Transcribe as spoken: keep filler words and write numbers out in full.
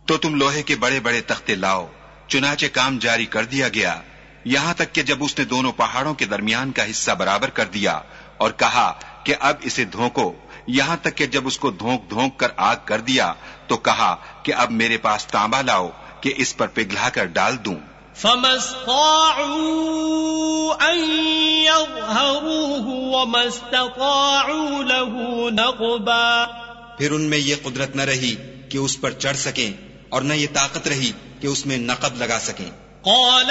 तो तुम लोहे के बड़े बड़े तख्ते लाओ। चुनाचे काम जारी कर दिया गया, यहाँ तक कि जब उसने दोनों पहाड़ों के दरमियान का हिस्सा बराबर कर दिया और कहा कि अब इसे धोंको, यहाँ तक कि जब उसको धोंक धोंक कर आग कर दिया तो कहा कि अब मेरे पास तांबा लाओ कि इस पर पिघला कर डाल दूं। फिर उनमें ये कुदरत न रही कि उस पर चढ़ सकें और न ये ताकत रही कि उसमें नकब लगा सकें।